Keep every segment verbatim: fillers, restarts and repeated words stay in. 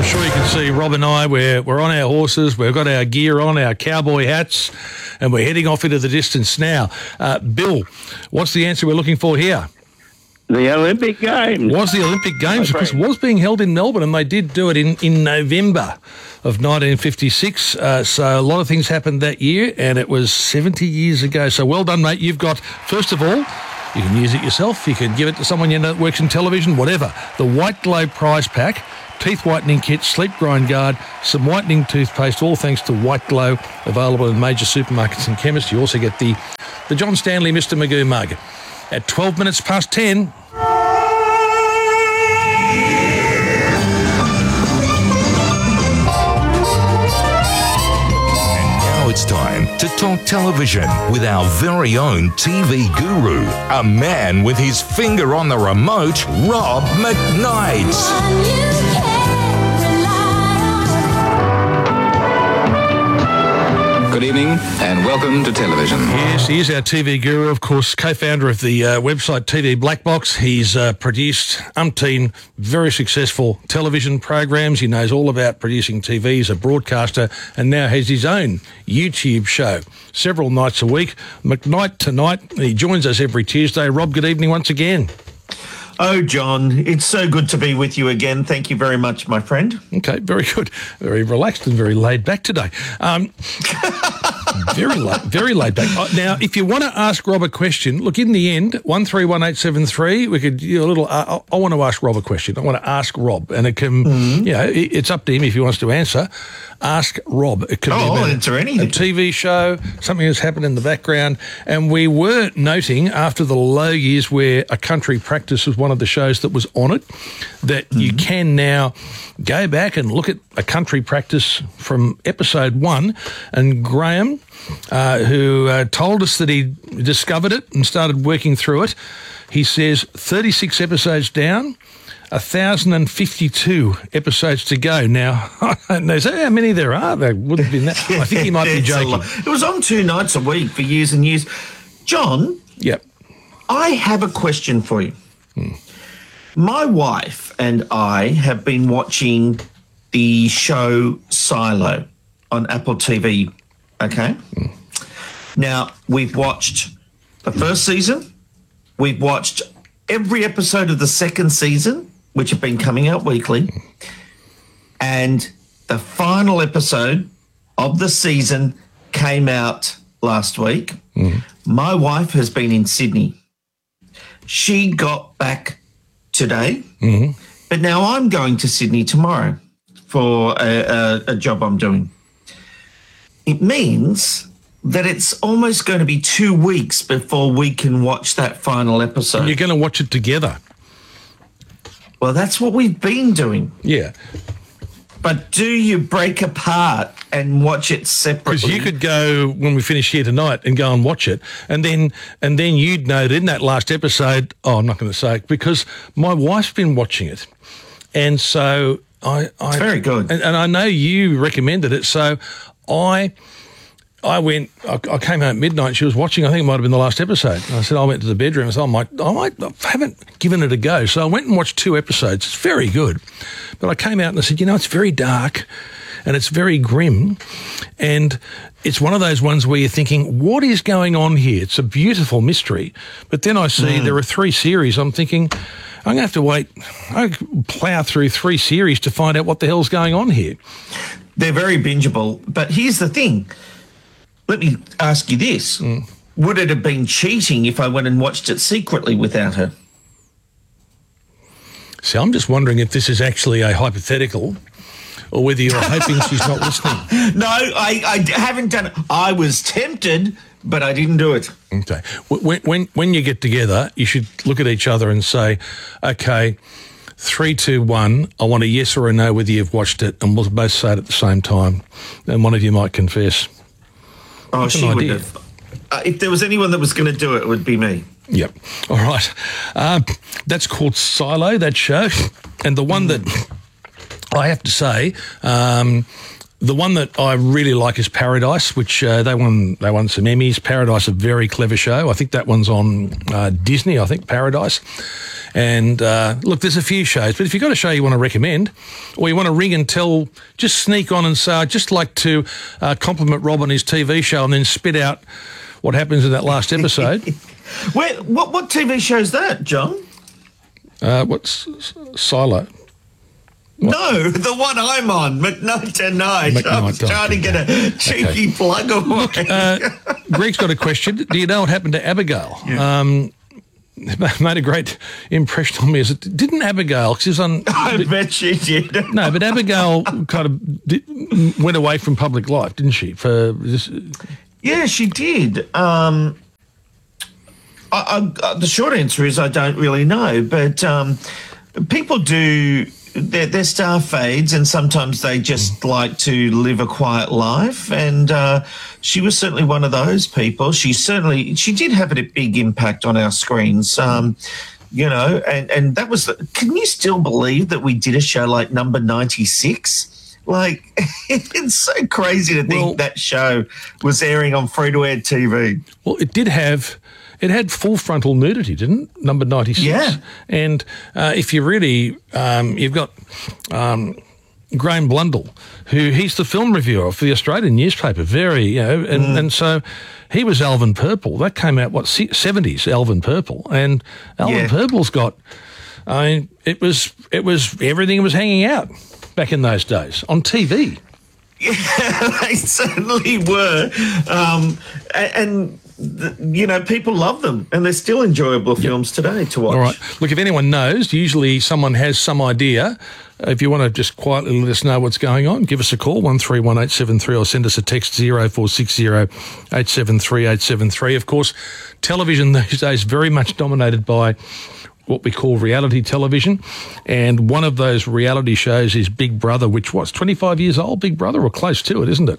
sure you can see Rob and I, we're, we're on our horses, we've got our gear on, our cowboy hats, and we're heading off into the distance now. Uh, Bill, what's the answer we're looking for here? The Olympic Games. Was the Olympic Games, because it was being held in Melbourne, and they did do it in, in November of nineteen fifty-six. Uh, so a lot of things happened that year, and it was seventy years ago. So well done, mate. You've got, first of all, you can use it yourself, you can give it to someone you know that works in television, whatever. The White Glow prize pack, teeth whitening kit, sleep grind guard, some whitening toothpaste, all thanks to White Glow, available in major supermarkets and chemists. You also get the, the John Stanley Mister Magoo mug. At twelve minutes past ten. It's time to talk television with our very own T V guru, a man with his finger on the remote, Rob McKnight. Good evening and welcome to television. Yes, he is our T V guru, of course, co-founder of the uh, website T V Black Box. He's uh, produced umpteen very successful television programs. He knows all about producing T V. He's a broadcaster and now has his own YouTube show several nights a week. McKnight Tonight. He joins us every Tuesday. Rob, good evening once again. Oh, John, it's so good to be with you again. Thank you very much, my friend. Okay, very good. Very relaxed and very laid back today. Um, very laid, very laid back. Uh, now, if you want to ask Rob a question, look, in the end, one three one eight seven three, we could do a little, uh, I want to ask Rob a question. I want to ask Rob, and it can, mm-hmm. you know, it, it's up to him if he wants to answer. Ask Rob. It could oh, be I'll answer anything. A T V show, something that's happened in the background. And we were noting after the low years where A Country Practice was one of the shows that was on it, that mm-hmm. you can now go back and look at A Country Practice from episode one. And Graham, uh, who uh, told us that he discovered it and started working through it, he says thirty-six episodes down, one thousand fifty-two episodes to go. Now, I don't know how many there are. There wouldn't be that. I think he might be joking. It was on two nights a week for years and years. John? Yep. I have a question for you. Hmm. My wife and I have been watching the show Silo on Apple T V, okay? Hmm. Now, we've watched the first season. We've watched every episode of the second season, which have been coming out weekly. And the final episode of the season came out last week. Mm. My wife has been in Sydney. She got back today, mm-hmm. but now I'm going to Sydney tomorrow for a, a, a job I'm doing. It means that it's almost going to be two weeks before we can watch that final episode. And you're going to watch it together. Well, that's what we've been doing. Yeah. But do you break apart and watch it separately? Because you could go when we finish here tonight and go and watch it, and then and then you'd know that in that last episode, oh, I'm not going to say it, because my wife's been watching it, and so I... I it's very good. And, and I know you recommended it, so I... I went, I, I came home at midnight and she was watching, I think it might have been the last episode. And I said, I went to the bedroom and said, I might, I might, I haven't given it a go. So I went and watched two episodes. It's very good. But I came out and I said, you know, it's very dark and it's very grim. And it's one of those ones where you're thinking, what is going on here? It's a beautiful mystery. But then I see mm. there are three series. I'm thinking, I'm going to have to wait, I plough through three series to find out what the hell's going on here. They're very bingeable. But here's the thing. Let me ask you this. Mm. Would it have been cheating if I went and watched it secretly without her? See, I'm just wondering if this is actually a hypothetical or whether you're hoping she's not listening. No, I, I haven't done it. I was tempted, but I didn't do it. Okay. When, when, when you get together, you should look at each other and say, okay, three, two, one, I want a yes or a no whether you've watched it, and we'll both say it at the same time. And one of you might confess. Oh, That's she would have. Uh, if there was anyone that was going to do it, it would be me. Yep. All right. Uh, that's called Silo, that show. And the one mm. that I have to say, um, the one that I really like is Paradise, which uh, they won they won some Emmys. Paradise, a very clever show. I think that one's on uh, Disney, I think, Paradise. And uh, look, there's a few shows, but if you've got a show you want to recommend, or you want to ring and tell, just sneak on and say, I'd just like to uh, compliment Rob on his T V show, and then spit out what happens in that last episode. Where, what what T V show's that, John? Uh, what's Silo? What? No, the one I'm on, McKnight Tonight. McKnight I was trying to get a cheeky Okay. plug away. Look, uh, Greg's got a question. Do you know what happened to Abigail? Yeah. Um, it made a great impression on me. Is it, didn't Abigail, because she was on... I bet she did. No, but Abigail kind of did, went away from public life, didn't she? For this, Yeah, she did. Um, I, I, the short answer is I don't really know, but um, people do... Their, their star fades, and sometimes they just like to live a quiet life. And uh, she was certainly one of those people. She certainly, she did have a big impact on our screens, um, you know, and, and that was, the, can you still believe that we did a show like Number ninety-six? Like, it's so crazy to think Well- that show was airing on free-to-air T V. well, it did have... It had full frontal nudity, didn't it? Number ninety-six. Yeah. And uh, if you really, um, you've got um, Graham Blundell, who he's the film reviewer for the Australian newspaper, very, you know, and, Mm. and so he was Alvin Purple. That came out, what, seventies, Alvin Purple. And Alvin Yeah. Purple's got, I mean, it was, it was, everything was hanging out back in those days on T V. Yeah, they certainly were. Um, a- and, th- you know, people love them, and they're still enjoyable films today to watch. All right. Look, if anyone knows, usually someone has some idea. If you want to just quietly let us know what's going on, give us a call, one three one eight seven three, or send us a text, zero four six zero eight seven three eight seven three. Of course, television these days very much dominated by what we call reality television. And one of those reality shows is Big Brother, which was twenty-five years old, Big Brother, or close to it, isn't it?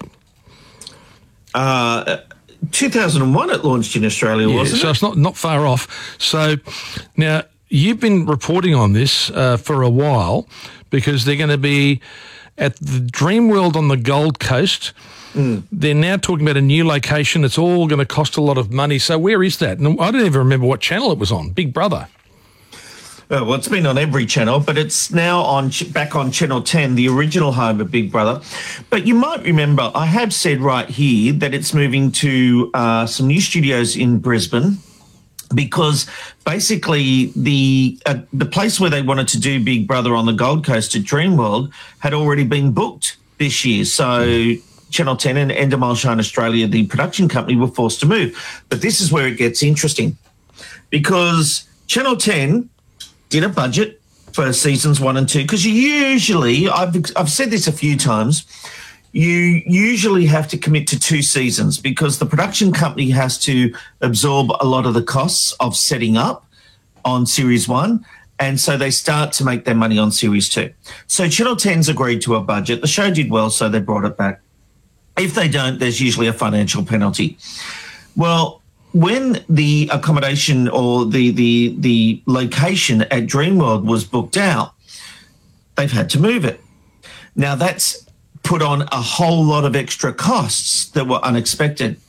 Uh, two thousand one it launched in Australia, Yeah, wasn't so it? it's not, not far off. So now you've been reporting on this uh, for a while, because they're going to be at the Dreamworld on the Gold Coast. Mm. They're now talking about a new location. It's all going to cost a lot of money. So where is that? And I don't even remember what channel it was on. Big Brother. Uh, well, it's been on every channel, but it's now on ch- back on Channel ten, the original home of Big Brother. But you might remember, I have said right here that it's moving to uh, some new studios in Brisbane, because basically the uh, the place where they wanted to do Big Brother on the Gold Coast at Dreamworld had already been booked this year. So Channel ten and Endemol Shine Australia, the production company, were forced to move. But this is where it gets interesting, because Channel ten did a budget for seasons one and two, because you usually, I've I've said this a few times, you usually have to commit to two seasons, because the production company has to absorb a lot of the costs of setting up on series one, and so they start to make their money on series two. So Channel ten's agreed to a budget. The show did well, so they brought it back. If they don't, there's usually a financial penalty. Well, when the accommodation or the, the the location at Dreamworld was booked out, they've had to move it. Now, that's put on a whole lot of extra costs that were unexpected.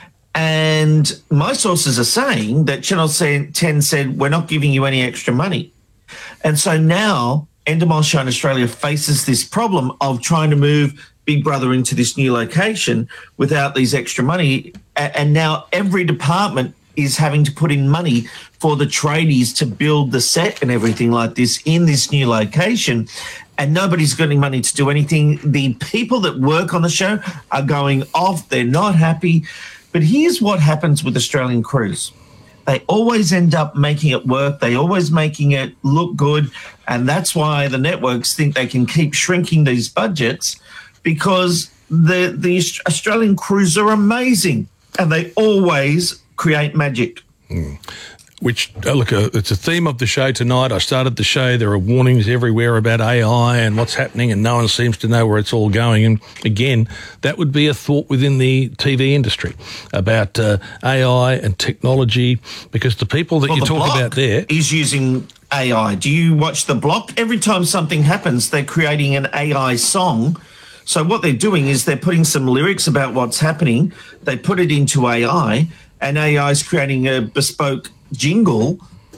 And my sources are saying that Channel ten said, we're not giving you any extra money. And so now Endemol Shine Australia faces this problem of trying to move Big Brother into this new location without these extra money. And now every department is having to put in money for the tradies to build the set and everything like this in this new location. And nobody's getting money to do anything. The people that work on the show are going off. They're not happy. But here's what happens with Australian crews. They always end up making it work. They always making it look good. And that's why the networks think they can keep shrinking these budgets, because the, the Australian crews are amazing and they always create magic. Mm. Which, uh, look, uh, it's a theme of the show tonight. I started the show. There are warnings everywhere about A I and what's happening, and no one seems to know where it's all going. And again, that would be a thought within the T V industry about uh, A I and technology, because the people that well, you the talk Block about there is using A I. Do you watch The Block? Every time something happens, they're creating an A I song. So what they're doing is they're putting some lyrics about what's happening. They put it into A I, and A I is creating a bespoke jingle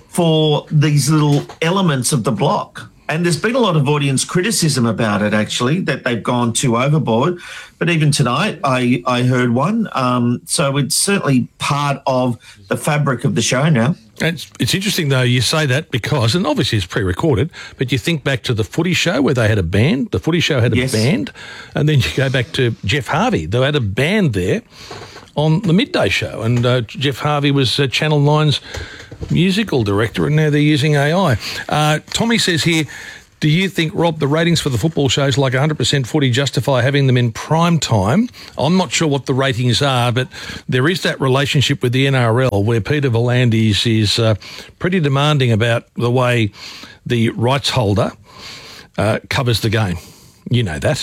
for these little elements of the block. And there's been a lot of audience criticism about it, actually, that they've gone too overboard. But even tonight, I, I heard one. Um, so it's certainly part of the fabric of the show now. It's, it's interesting, though, you say that because, and obviously it's pre-recorded, but you think back to the Footy Show where they had a band. The Footy Show had a Yes. band. And then you go back to Jeff Harvey. They had a band there on the Midday Show. And uh, Jeff Harvey was uh, Channel nine's musical director, and now they're using A I. Uh, Tommy says here, do you think, Rob, the ratings for the football shows like one hundred percent Footy justify having them in prime time? I'm not sure what the ratings are, but there is that relationship with the N R L where Peter V'landys is uh, pretty demanding about the way the rights holder uh, covers the game. You know that.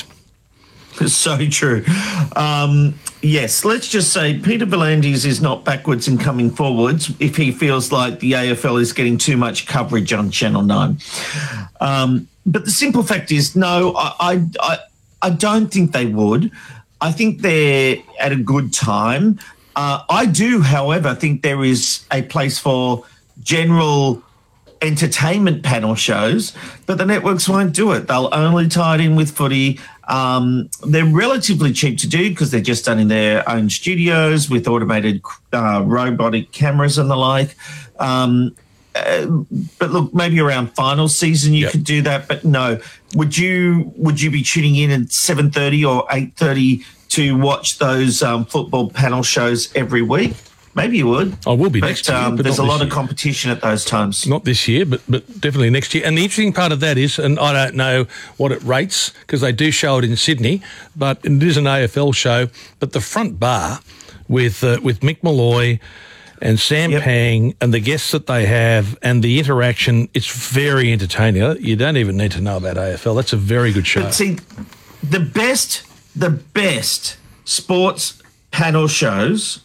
So true. Um, yes, let's just say Peter V'landys is not backwards and coming forwards if he feels like the A F L is getting too much coverage on Channel nine. Um, but the simple fact is, no, I, I, I don't think they would. I think they're at a good time. Uh, I do, however, think there is a place for general entertainment panel shows, but the networks won't do it. They'll only tie it in with footy. Um, they're relatively cheap to do because they're just done in their own studios with automated uh, robotic cameras and the like. Um, uh, but look, maybe around final season you yep. could do that. But no, would you would you be tuning in at seven thirty or eight thirty to watch those um, football panel shows every week? Maybe you would. I will be but, next year. Um, but there's a not lot this of year. competition at those times. Not this year, but but definitely next year. And the interesting part of that is, and I don't know what it rates because they do show it in Sydney, but it is an A F L show. But the front bar with uh, with Mick Malloy and Sam Yep. Pang and the guests that they have and the interaction, it's very entertaining. You don't even need to know about A F L. That's a very good show. But see, the best, the best sports panel shows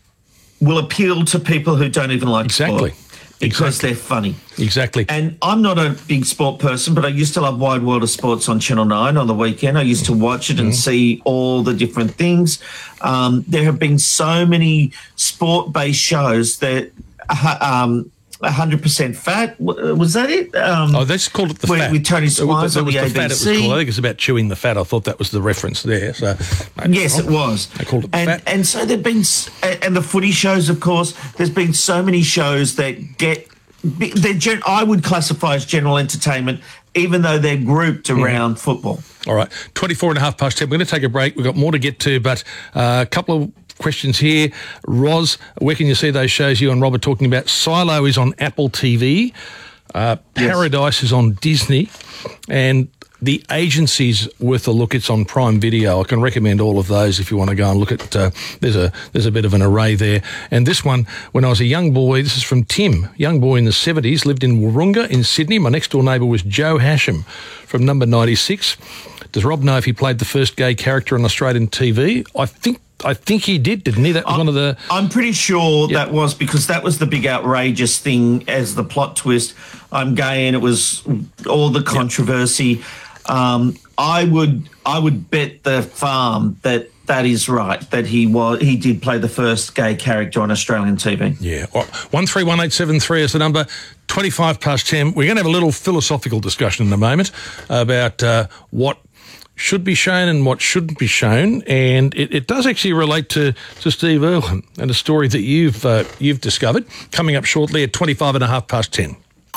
will appeal to people who don't even like Exactly. sport because Exactly. they're funny. Exactly. And I'm not a big sport person, but I used to love Wide World of Sports on Channel nine on the weekend. I used to watch it and see all the different things. Um, there have been so many sport-based shows that uh, um, one hundred percent Fat, w- was that it? Um, Oh, they just called it the with- fat. with Tony It was- Squires it on was the the fat it was A B C. called. I think it's about chewing the fat. I thought that was the reference there. So maybe Yes, it's it wrong. was. They called it the and, fat. And so there've been, s- and the footy shows, of course, there's been so many shows that get, they're gen, I would classify as general entertainment, even though they're grouped around football. All right, twenty-four and a half past ten. We're going to take a break. We've got more to get to, but uh, a couple of questions here. Roz, where can you see those shows you and Rob are talking about? Silo is on Apple T V. Uh, Paradise is on Disney. And The Agency's worth a look. It's on Prime Video. I can recommend all of those if you want to go and look at. Uh, there's a there's a bit of an array there. And this one, when I was a young boy, this is from Tim, young boy in the seventies, lived in Wahroonga in Sydney. My next door neighbour was Joe Hasham from number ninety-six. Does Rob know if he played the first gay character on Australian T V? I think I think he did, didn't he? That was I'm, one of the. I'm pretty sure Yep. that was because that was the big outrageous thing as the plot twist. I'm gay, and it was all the controversy. Um, I would I would bet the farm that that is right, that he was he did play the first gay character on Australian T V. Yeah, one three one eight seven three is the number. Twenty-five past ten. We're going to have a little philosophical discussion in a moment about uh, what should be shown and what shouldn't be shown, and it, it does actually relate to, to Steve Irwin and a story that you've uh, you've discovered coming up shortly at twenty-five and a half past ten.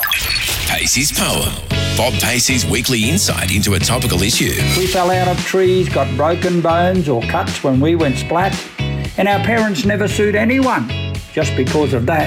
Pacey's Poem. Bob Pacey's weekly insight into a topical issue. We fell out of trees, got broken bones or cuts when we went splat, and our parents never sued anyone just because of that.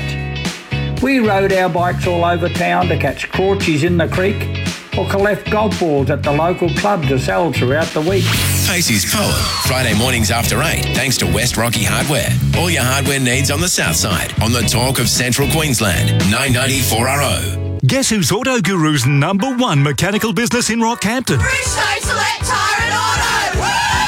We rode our bikes all over town to catch crawchies in the creek or collect golf balls at the local club to sell throughout the week. Pacey's Poem. Friday mornings after eight, thanks to West Rocky Hardware. All your hardware needs on the south side, on the talk of Central Queensland. nine ninety-four R O. Guess who's Auto Guru's number one mechanical business in Rockhampton? Bridgestone Select Tyre and Auto!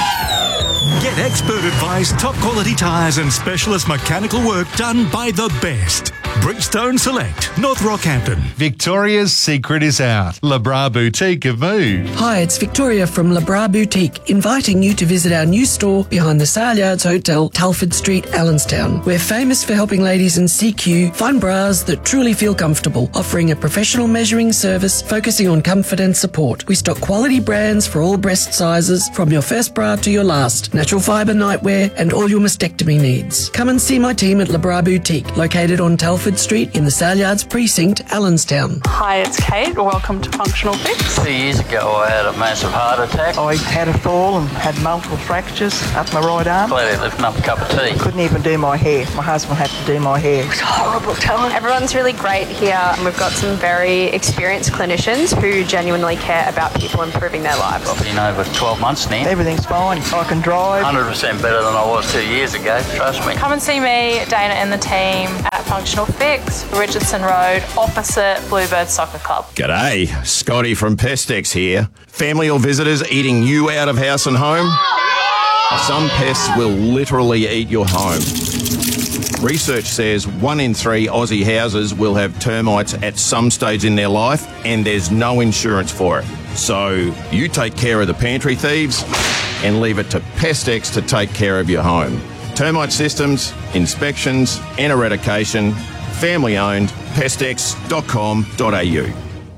Woo! Get expert advice, top quality tyres and specialist mechanical work done by the best. Bridgestone Select, North Rockhampton. Victoria's secret is out. Le Bras Boutique have moved. Hi, it's Victoria from Le Bras Boutique, inviting you to visit our new store behind the Saleyards Hotel, Telford Street, Allenstown. We're famous for helping ladies in C Q find bras that truly feel comfortable, offering a professional measuring service focusing on comfort and support. We stock quality brands for all breast sizes, from your first bra to your last, natural fibre nightwear and all your mastectomy needs. Come and see my team at Le Bras Boutique, located on Telford Street in the Saleyards Precinct, Allenstown. Hi, it's Kate. Welcome to Functional Fix. Two years ago I had a massive heart attack. I had a fall and had multiple fractures up my right arm. Bloody lifting up a cup of tea. Couldn't even do my hair. My husband had to do my hair. It was horrible, telling. Everyone's really great here. We've got some very experienced clinicians who genuinely care about people improving their lives. I've been over twelve months now. Everything's fine. I can drive. one hundred percent better than I was two years ago, trust me. Come and see me, Dana and the team at Functional Fix, Richardson Road, opposite Bluebird Soccer Club. G'day, Scotty from Pestex here. Family or visitors eating you out of house and home? Some pests will literally eat your home. Research says one in three Aussie houses will have termites at some stage in their life, and there's no insurance for it. So you take care of the pantry thieves and leave it to Pestex to take care of your home. Termite systems, inspections and eradication, family owned, pestex dot com dot a u.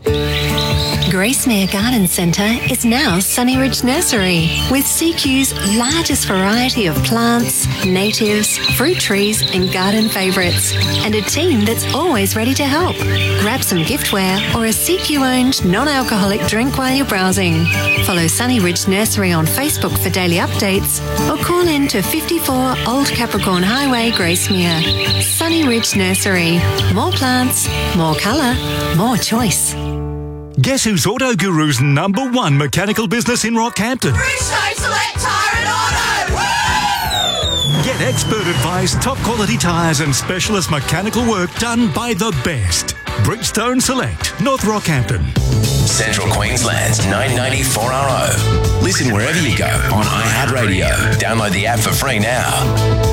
Gracemere Garden Centre is now Sunnyridge Nursery, with C Q's largest variety of plants, natives, fruit trees and garden favourites, and a team that's always ready to help. Grab some giftware or a C Q-owned non-alcoholic drink while you're browsing. Follow Sunnyridge Nursery on Facebook for daily updates, or call in to fifty-four Old Capricorn Highway, Gracemere. Sunnyridge Nursery. More plants, more colour, more choice. Guess who's Auto Guru's number one mechanical business in Rockhampton? Bridgestone Select Tyre and Auto! Woo! Get expert advice, top quality tyres and specialist mechanical work done by the best. Bridgestone Select, North Rockhampton. Central Queensland's nine ninety-four R O. Listen wherever you go on iHeartRadio. Download the app for free now.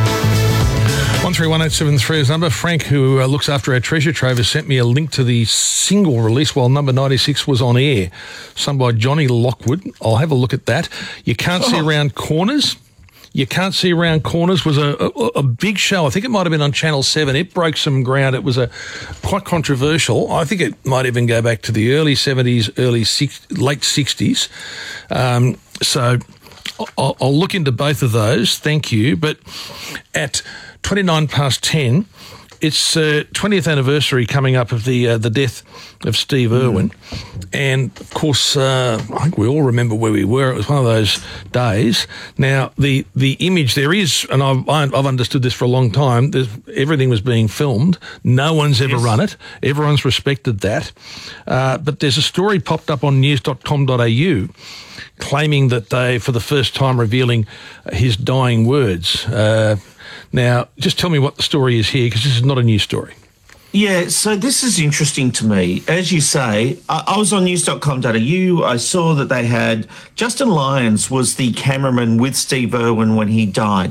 one three one eight seven three is number. Frank, who uh, looks after our treasure trove, has sent me a link to the single release while number ninety-six was on air, sung by Johnny Lockwood. I'll have a look at that. You Can't See Around Corners. You Can't See Around Corners was a, a, a big show. I think it might have been on Channel seven. It broke some ground. It was a quite controversial. I think it might even go back to the early seventies, early six, late sixties. Um, so I'll, I'll look into both of those. Thank you. But at twenty-nine past ten, it's uh, twentieth anniversary coming up of the uh, the death of Steve Irwin. Mm. And, of course, uh, I think we all remember where we were. It was one of those days. Now, the, the image there is, and I've, I've understood this for a long time, everything was being filmed. No one's ever yes. run it. Everyone's respected that. Uh, but there's a story popped up on news dot com dot a u claiming that they, for the first time, revealing his dying words. Uh, now, just tell me what the story is here, because this is not a news story. Yeah, so this is interesting to me. As you say, I, I was on news dot com dot a u. I saw that they had Justin Lyons was the cameraman with Steve Irwin when he died.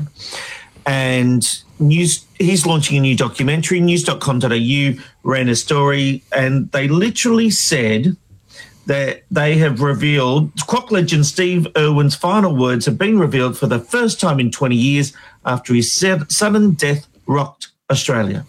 And news he's launching a new documentary. news dot com dot a u ran a story, and they literally said that they have revealed, Croc legend Steve Irwin's final words have been revealed for the first time in twenty years after his sudden death rocked Australia.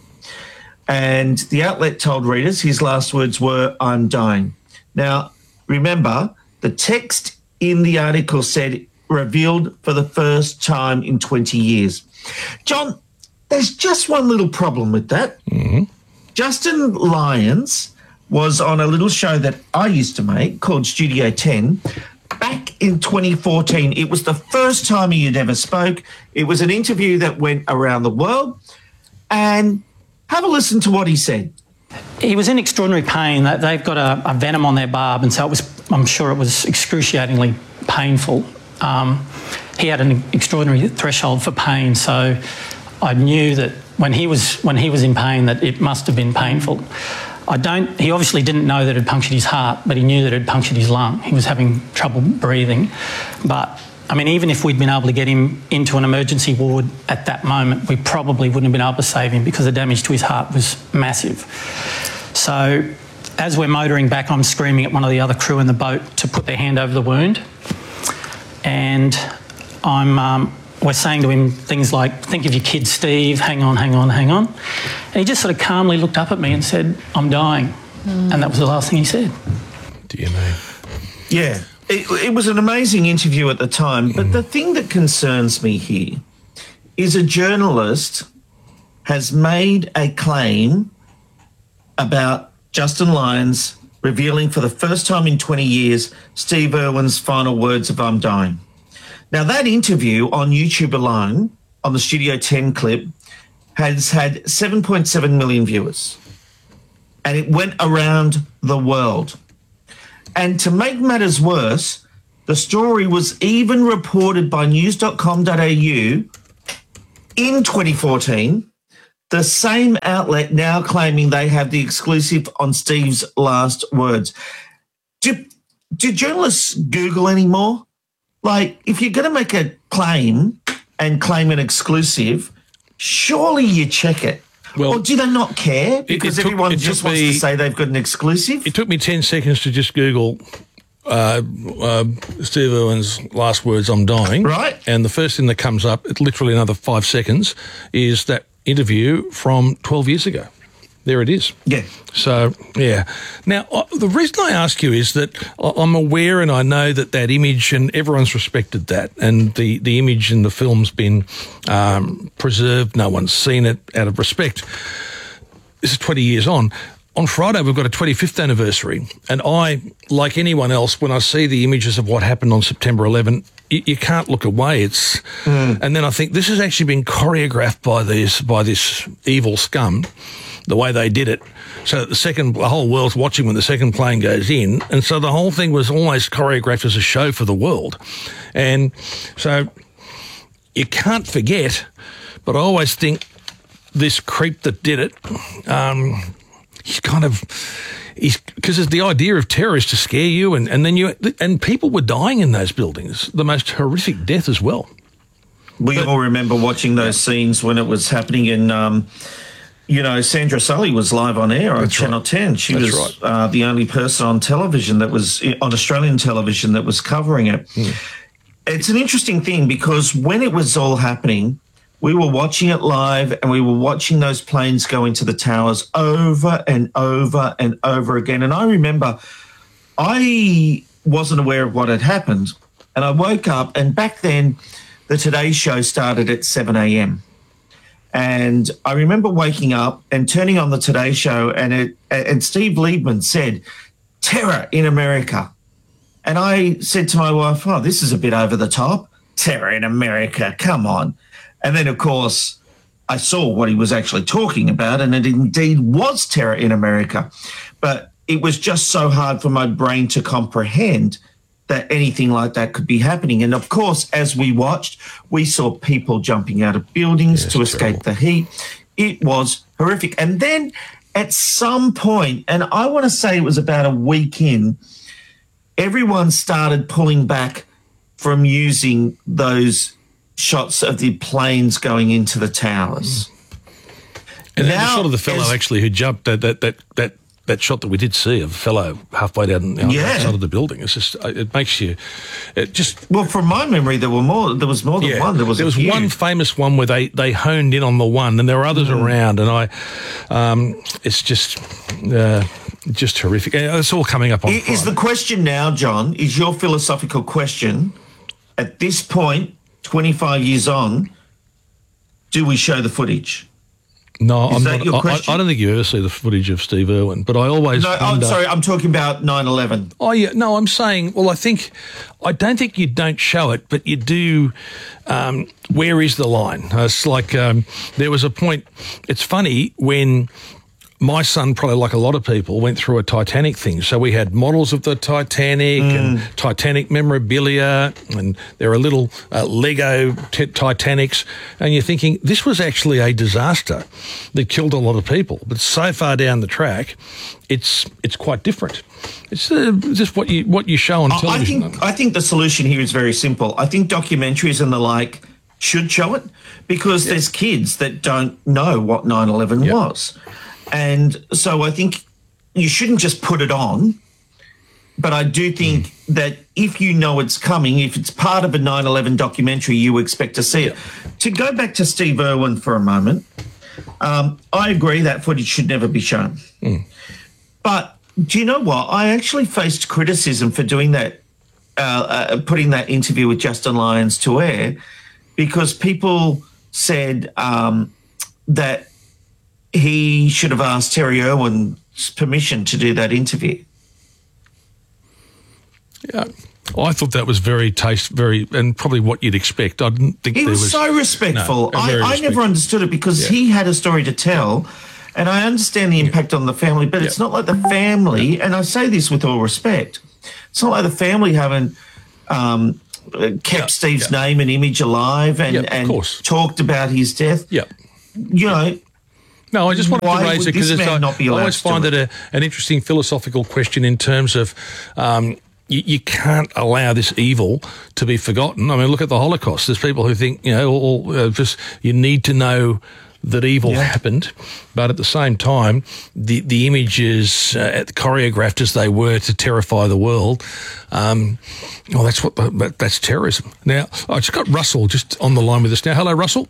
And the outlet told readers his last words were, "I'm dying." Now, remember, the text in the article said revealed for the first time in twenty years. John, there's just one little problem with that. Mm-hmm. Justin Lyons was on a little show that I used to make called Studio ten back in twenty fourteen. It was the first time he had ever spoke. It was an interview that went around the world. And have a listen to what he said. He was in extraordinary pain. They've got a, a venom on their barb, and so it was, I'm sure it was excruciatingly painful. Um, he had an extraordinary threshold for pain, so I knew that when he was when he was in pain that it must have been painful. I don't. He obviously didn't know that it had punctured his heart, but he knew that it had punctured his lung. He was having trouble breathing, but I mean, even if we'd been able to get him into an emergency ward at that moment, we probably wouldn't have been able to save him because the damage to his heart was massive. So as we're motoring back, I'm screaming at one of the other crew in the boat to put their hand over the wound. And I'm, um, we're saying to him things like, think of your kid, Steve, hang on, hang on, hang on. And he just sort of calmly looked up at me and said, I'm dying. Mm. And that was the last thing he said. Dear me. Yeah. It, it was an amazing interview at the time, but mm. the thing that concerns me here is a journalist has made a claim about Justin Lyons revealing for the first time in twenty years Steve Irwin's final words of I'm dying. Now, that interview on YouTube alone, on the Studio ten clip, has had seven point seven million viewers, and it went around the world. And to make matters worse, the story was even reported by news dot com dot a u in twenty fourteen, the same outlet now claiming they have the exclusive on Steve's last words. Do, do journalists Google anymore? Like, if you're going to make a claim and claim an exclusive, surely you check it. Well, or do they not care? Because it, it took, everyone just wants me, to say they've got an exclusive? It took me ten seconds to just Google uh, uh, Steve Irwin's last words, I'm dying. Right. And the first thing that comes up, literally another five seconds, is that interview from twelve years ago. There it is. Yeah. So, yeah. Now, uh, the reason I ask you is that I'm aware and I know that that image, and everyone's respected that, and the, the image in the film's been um, preserved. No one's seen it out of respect. This is twenty years on. On Friday, we've got a twenty-fifth anniversary, and I, like anyone else, when I see the images of what happened on September eleventh, you, you can't look away. It's, mm. And then I think this has actually been choreographed by this by this evil scum, the way they did it. So that the second, the whole world's watching when the second plane goes in, and so the whole thing was almost choreographed as a show for the world, and so you can't forget. But I always think this creep that did it. Um, He's kind of, he's because the idea of terror is to scare you, and, and then you, and people were dying in those buildings, the most horrific death as well. We but, all remember watching those yeah. scenes when it was happening in, um, you know, Sandra Sully was live on air on That's Channel right. ten. She That's was right. uh, the only person on television that was, on Australian television, that was covering it. Mm. It's an interesting thing because when it was all happening, we were watching it live and we were watching those planes go into the towers over and over and over again. And I remember I wasn't aware of what had happened, and I woke up, and back then the Today Show started at seven a.m. And I remember waking up and turning on the Today Show, and it, and Steve Liebman said, "Terror in America." And I said to my wife, "Oh, this is a bit over the top. Terror in America, come on." And then, of course, I saw what he was actually talking about, and it indeed was terror in America. But it was just so hard for my brain to comprehend that anything like that could be happening. And, of course, as we watched, we saw people jumping out of buildings yeah, to escape terrible. the heat. It was horrific. And then at some point, and I want to say it was about a week in, everyone started pulling back from using those shots of the planes going into the towers. And now, sort of the fellow as, actually who jumped, that that that that that shot that we did see of a fellow halfway down the yeah. outside of the building. It's just, it makes you, it just. Well, from my memory, there were more. There was more than yeah, one. There was there a was few. one famous one where they they honed in on the one, and there were others mm. around, and I, um, it's just. Uh, just horrific. It's all coming up on Is Friday. The question now, John, is your philosophical question at this point, twenty-five years on, do we show the footage? No, Is I'm that not, your I, question? I don't think you ever see the footage of Steve Irwin, but I always No, wonder, oh, sorry, I'm talking about nine eleven. Oh, yeah, no, I'm saying, well, I think, I don't think you don't show it, but you do, um, where is the line? It's like, um, there was a point, it's funny, when my son, probably like a lot of people, went through a Titanic thing. So we had models of the Titanic mm. and Titanic memorabilia, and there are little uh, Lego t- Titanics. And you're thinking, this was actually a disaster that killed a lot of people. But so far down the track, it's it's quite different. It's uh, just what you what you show on television. I think, I think the solution here is very simple. I think documentaries and the like should show it, because yep. there's kids that don't know what nine eleven yep. was. And so I think you shouldn't just put it on, but I do think mm. that if you know it's coming, if it's part of a nine eleven documentary, you expect to see it. To go back to Steve Irwin for a moment, um, I agree that footage should never be shown. Mm. But do you know what? I actually faced criticism for doing that, uh, uh, putting that interview with Justin Lyons to air, because people said um, that he should have asked Terry Irwin's permission to do that interview. Yeah, well, I thought that was very taste, very, and probably what you'd expect. I didn't think he there was, was so respectful. No, I, I respectful. never understood it, because yeah. he had a story to tell, and I understand the impact yeah. on the family. But yeah. it's not like the family, yeah. and I say this with all respect, it's not like the family haven't um, kept yeah. Steve's yeah. name and image alive and, yeah, and talked about his death. Yeah, you know. No, I just wanted Why to raise it because I, I always find it a, an interesting philosophical question in terms of um, you, you can't allow this evil to be forgotten. I mean, look at the Holocaust. There's people who think, you know, all, uh, just you need to know that evil yeah. happened, but at the same time, the the images uh, choreographed as they were to terrify the world. Um, well, that's what the, that's terrorism. Now, I just got Russell just on the line with us now. Hello, Russell.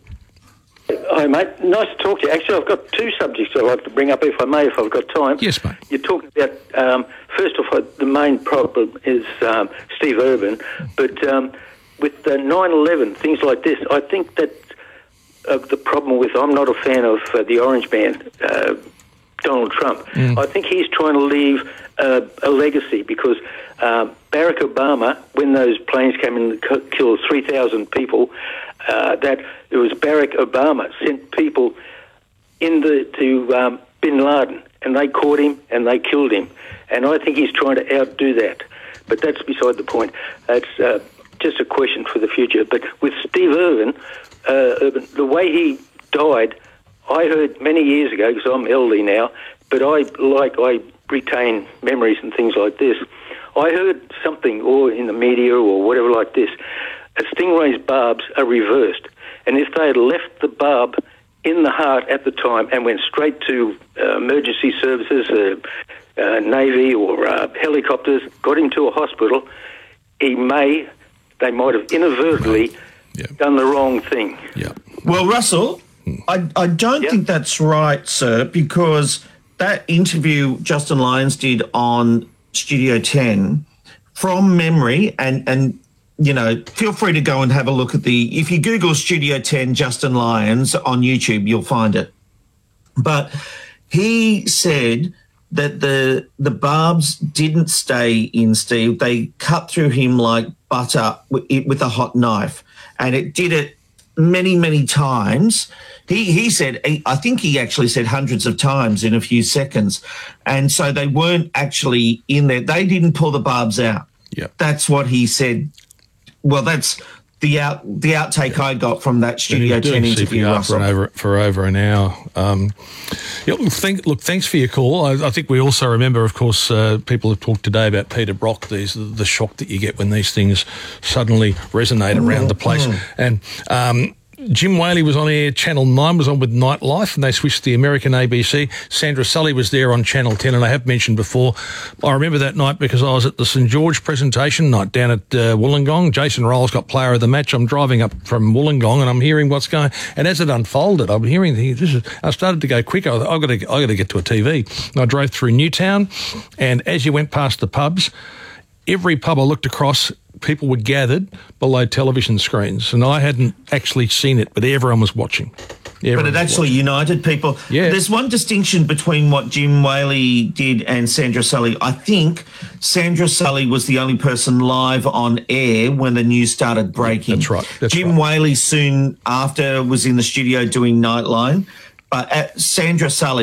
Hi, mate. Nice to talk to you. Actually, I've got two subjects I'd like to bring up, if I may, if I've got time. Yes, mate. You're talking about, um, first off, uh, the main problem is um, Steve Irwin, but um, with uh, nine eleven, things like this, I think that uh, the problem with, I'm not a fan of uh, the Orange Man, uh, Donald Trump. Mm. I think he's trying to leave uh, a legacy, because um, Barack Obama, when those planes came in and c- killed three thousand people, uh, that it was Barack Obama sent people in the, to um, Bin Laden, and they caught him and they killed him. And I think he's trying to outdo that. But that's beside the point. It's uh, just a question for the future. But with Steve Irwin, uh, Irwin, the way he died, I heard many years ago, because I'm elderly now, but I like I retain memories and things like this. I heard something, or in the media or whatever like this, a stingray's barbs are reversed. And if they had left the barb in the heart at the time and went straight to uh, emergency services, uh, uh, Navy or uh, helicopters, got him to a hospital, he may, they might have inadvertently yeah. done the wrong thing. Yeah. Well, Russell, I, I don't yep. think that's right, sir, because that interview Justin Lyons did on Studio ten, from memory, and, and you know, feel free to go and have a look at the, if you Google Studio ten Justin Lyons on YouTube, you'll find it. But he said that the the barbs didn't stay in Steve. They cut through him like butter with, with a hot knife, and it did it many, many times. He he said, I think he actually said hundreds of times in a few seconds. And so they weren't actually in there. They didn't pull the barbs out. Yeah. That's what he said. Well, that's the out the outtake yeah. I got from that Studio ten interview, Russell. For over, for over an hour. Um, yeah, look, thank, look, thanks for your call. I, I think we also remember, of course, uh, people have talked today about Peter Brock, these, the shock that you get when these things suddenly resonate mm, around the place. Mm. And um, Jim Whaley was on air, Channel nine was on with Nightlife, and they switched to the American A B C. Sandra Sully was there on Channel ten, and I have mentioned before, I remember that night because I was at the St George presentation night down at uh, Wollongong. Jason Rolls got player of the match. I'm driving up from Wollongong, and I'm hearing what's going, and as it unfolded, I'm hearing things. This is, I started to go quicker. I thought, I've got to, I've got to get to a T V. And I drove through Newtown, and as you went past the pubs, every pub I looked across, people were gathered below television screens, and I hadn't actually seen it, but everyone was watching. Everyone but it actually watching. united people. Yeah. There's one distinction between what Jim Whaley did and Sandra Sully. I think Sandra Sully was the only person live on air when the news started breaking. That's right. That's Jim right. Whaley soon after was in the studio doing Nightline, but uh, Sandra Sully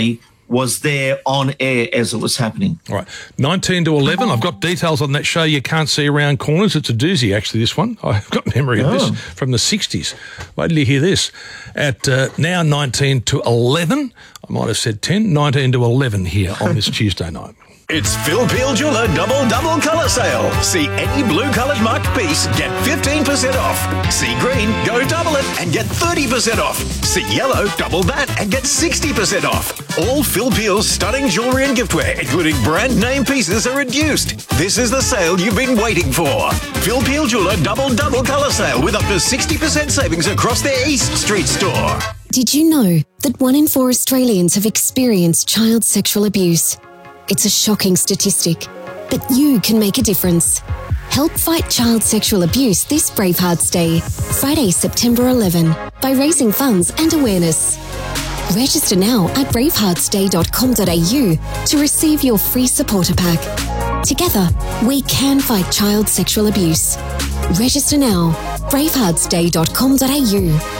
was there on air as it was happening. All right, nineteen to eleven. I've got details on that show. You can't see around corners. It's a doozy, actually, this one. I've got memory of Oh. this from the sixties. Wait till you hear this. At uh, now nineteen to eleven, I might have said ten, nineteen to eleven here on this Tuesday night. It's Phil Peel Jeweller Double Double Colour Sale. See any blue-coloured marked piece, get fifteen percent off. See green, go double it and get thirty percent off. See yellow, double that and get sixty percent off. All Phil Peel's stunning jewellery and giftware, including brand name pieces, are reduced. This is the sale you've been waiting for. Phil Peel Jeweller Double Double Colour Sale with up to sixty percent savings across their East Street store. Did you know that one in four Australians have experienced child sexual abuse? It's a shocking statistic, but you can make a difference. Help fight child sexual abuse this Bravehearts Day, Friday, September eleventh, by raising funds and awareness. Register now at bravehearts day dot com dot a u to receive your free supporter pack. Together, we can fight child sexual abuse. Register now, bravehearts day dot com dot a u.